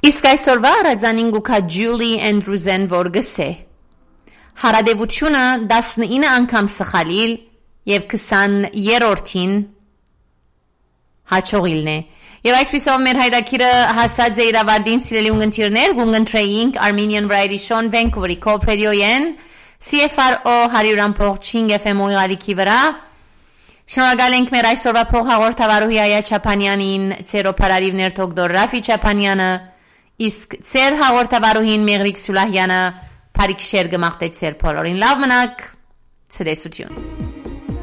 Իսկ այսօրվա առանձնին գուքա Ջուլի Էնդրուզեն որ գսե հարադեվությունը 19 անգամ սխալիլ եւ 20-րդին հաճողիլն է եւ այսպեսով մեր հայրակիրը հասած է իր ավարտին սիրելի ունգընտիրներ գունգընտրեինք Armenian Variety Show Vancouver-ի Coop Radio-ին CFRO 100.5 FM ուղղալիքի վրա շնորհակալ ենք մեր այսօրվա փոխհաղորդավարուհի Այա Չապանյանին ցերոփարարիվներ դոկտոր Ռաֆի Չապանյանը իսկ ցեր հաղորդավարուհին Մեղրիկ Սուլահյանը Փարիք շեր գմախտեց ցեր բոլորին լավ մնաք ցտեսություն